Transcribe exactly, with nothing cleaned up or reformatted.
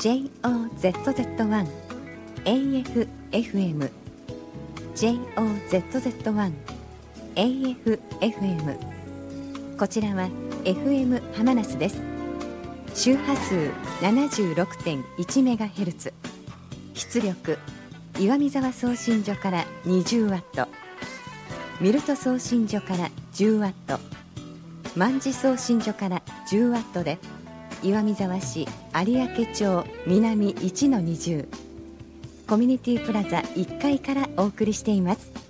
ジェイオーゼットゼットワン エーエフエフエム ジェイオーゼットゼットワン エーエフエフエム こちらは エフエム 浜那須です。周波数 ななじゅうろくてんいちメガヘルツ、出力岩見沢送信所からにじゅうワット、ミルト送信所からじゅうワット、万事送信所からじゅうワットで、岩見沢市有明町南 いちのにじゅう コミュニティプラザいっかいからお送りしています。